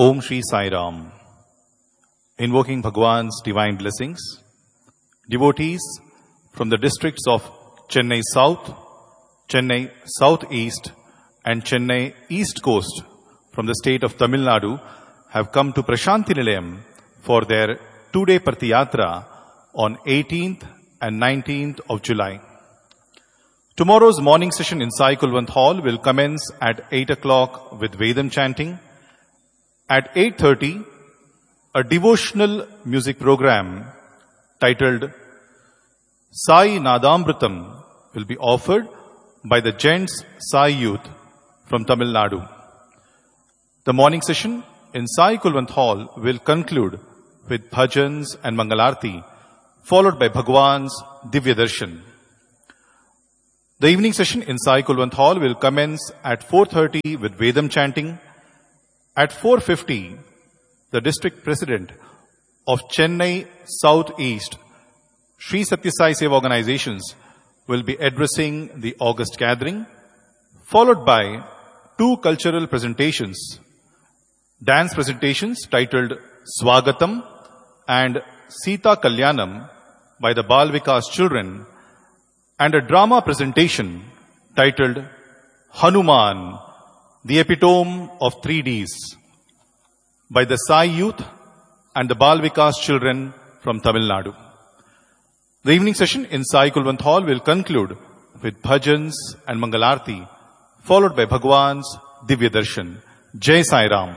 Om Shri Sai Ram. Invoking Bhagwan's divine blessings, devotees from the districts of Chennai South, Chennai Southeast and Chennai East Coast from the state of Tamil Nadu have come to Prashanti Nilayam for their 2-day Prathiyatra on 18th and 19th of July. Tomorrow's morning session in Sai Kulwant Hall will commence at 8 o'clock with Vedam chanting. At 8:30, a devotional music program titled Sai Nadamrutam will be offered by the Gents Sai Youth from Tamil Nadu. The morning session in Sai Kulwant Hall will conclude with bhajans and Mangalarti, followed by Bhagwan's Divya Darshan. The evening session in Sai Kulwant Hall will commence at 4:30 with Vedam chanting. At 4:50, the district president of Chennai Southeast, Sri Satya Sai Seva Organizations, will be addressing the August gathering, followed by 2 cultural presentations, dance presentations titled Swagatam and Sita Kalyanam by the Bal Vikas children, and a drama presentation titled Hanuman, the epitome of 3 Ds, by the Sai Youth and the Bal Vikas children from Tamil Nadu. The evening session in Sai Kulwant Hall will conclude with bhajans and Mangalarti, followed by Bhagwan's Divya Darshan. Jai Sai Ram.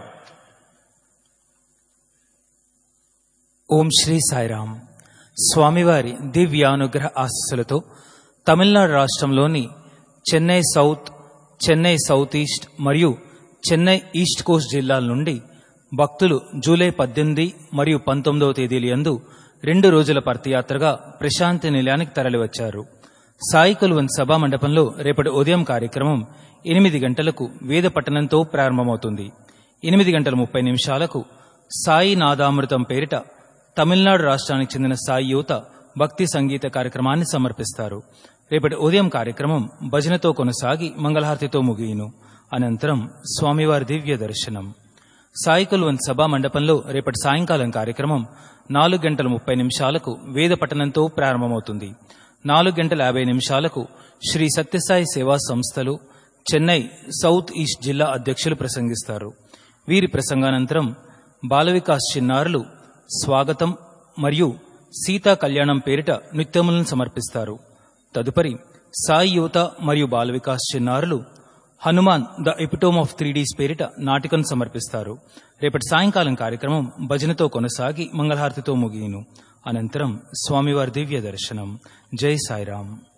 ఓం శ్రీ సాయిరామ్. స్వామివారి దివ్యానుగ్రహ ఆశీస్సులతో తమిళనాడు రాష్ట్రంలోని Chennai south, Chennai south east మరియు Chennai east Coast జిల్లాల నుండి భక్తులు July 18 మరియు 19వ తేదీల యందు 2 రోజుల పర్తియాత్రగా ప్రశాంతి నిలయానికి తరలివచ్చారు. సాయి కుల్వంత్ సభా మండపంలో రేపటి ఉదయం కార్యక్రమం 8 గంటలకు వేద పఠనంతో ప్రారంభమవుతుంది. 8:30 సాయి నాదామృతం పేరిట తమిళనాడు రాష్ట్రానికి చెందిన సాయి యువత భక్తి సంగీత కార్యక్రమాన్ని సమర్పిస్తారు. రేపటి ఉదయం కార్యక్రమం భజనతో కొనసాగి మంగళహారతితో ముగియును. అనంతరం స్వామివారి దివ్య దర్శనం. సాయి కుల్వంత్ సభా మండపంలో రేపటి సాయంకాలం కార్యక్రమం 4:30 వేద పఠనంతో ప్రారంభమవుతుంది. 4:50 శ్రీ సత్యసాయి సేవా సంస్థలు చెన్నై సౌత్ ఈస్ట్ జిల్లా అధ్యక్షులు ప్రసంగిస్తారు. వీరి ప్రసంగానంతరం బాలవికాస్ చిన్నారులు స్వాగతం మరియు సీతా కళ్యాణం పేరిట నృత్యములను సమర్పిస్తారు. తదుపరి సాయి యువత మరియు బాలవికాస్ చిన్నారులు Hanuman the epitome of 3 Ds పేరిట నాటికను సమర్పిస్తారు. రేపటి సాయంకాలం కార్యక్రమం భజనతో కొనసాగి మంగళహారతితో ముగియును. అనంతరం స్వామివారి దివ్య దర్శనం. జై సాయిరాం.